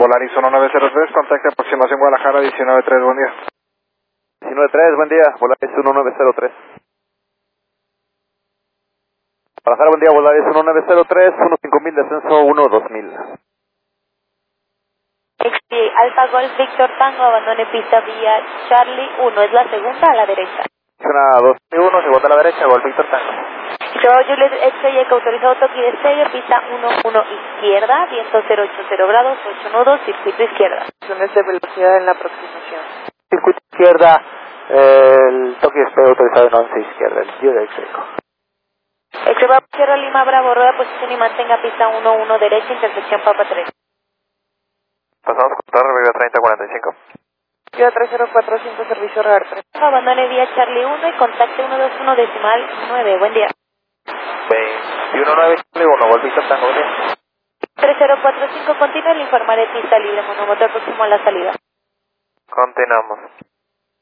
Volaris 1903, contacto aproximación Guadalajara 193, buen día. 193, buen día, Volaris 1903. Guadalajara, buen día, Volaris 1903, 15000, descenso 12000. Alfa Golf Victor Tango, abandone pista vía Charlie 1, es la segunda a la derecha. Zona 2-1, segunda a la derecha, Golf Victor Tango. Juliet X-Ray, autorizado toque de estrella, pista 1-1 izquierda, viento 080 grados, 8 nudos, circuito izquierda. Zonas de velocidad en la aproximación. Circuito izquierda, el toque de estrella autorizado en 11 izquierda, el giro de X-Ray. X-Ray, Sierra Lima Bravo, rueda posición y mantenga pista 1-1 derecha, intersección Papa 3. Pasamos con Torre, Vega 3045. Vía 3045, servicio radar 3. Abandone vía Charlie 1 y contacte 121 decimal 9, buen día. 219 Charlie 1, Golf Victor Tango, buen día. 3045, continúa, le informaré pista libre, monomotor próximo a la salida. Continuamos.